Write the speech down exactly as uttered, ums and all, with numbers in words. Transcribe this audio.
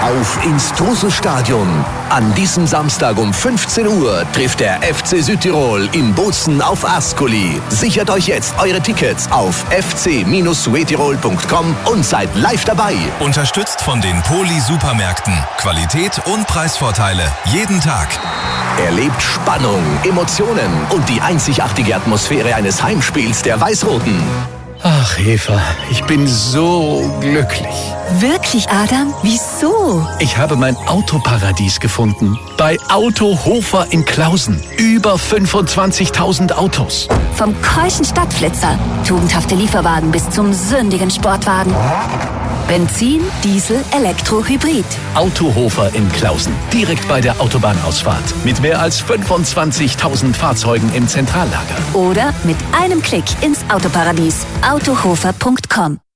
Auf ins Truselstadion. An diesem Samstag um fünfzehn Uhr trifft der F C Südtirol in Bozen auf Ascoli. Sichert euch jetzt eure Tickets auf f c Südtirol punkt com und seid live dabei. Unterstützt von den Poli-Supermärkten. Qualität und Preisvorteile jeden Tag. Erlebt Spannung, Emotionen und die einzigartige Atmosphäre eines Heimspiels der Weiß-Roten. Ach, Eva, ich bin so glücklich. Wirklich, Adam? Wieso? Ich habe mein Autoparadies gefunden. Bei Autohofer in Klausen. Über fünfundzwanzigtausend Autos. Vom keuschen Stadtflitzer, tugendhafte Lieferwagen bis zum sündigen Sportwagen. Benzin, Diesel, Elektro, Hybrid. Autohofer in Klausen. Direkt bei der Autobahnausfahrt. Mit mehr als fünfundzwanzigtausend Fahrzeugen im Zentrallager. Oder mit einem Klick ins Autoparadies. autohofer punkt com